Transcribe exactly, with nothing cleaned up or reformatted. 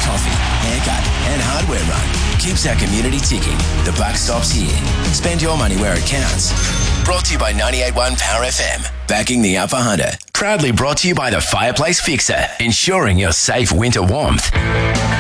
coffee, haircut and hardware run keeps our community ticking. The buck stops here. Spend your money where it counts. Brought to you by ninety-eight point one Power F M. Backing the Upper Hunter. Proudly brought to you by the Fireplace Fixer, ensuring your safe winter warmth.